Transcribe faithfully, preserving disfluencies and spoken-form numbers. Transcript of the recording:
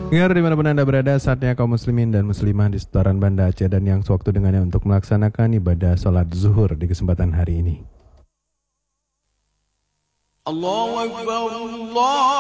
Dengar dimanapun Anda berada, saatnya kaum muslimin dan muslimah di sekitaran Banda Aceh dan yang sewaktu dengannya untuk melaksanakan ibadah sholat zuhur di kesempatan hari ini. Allahu Akbar, Allah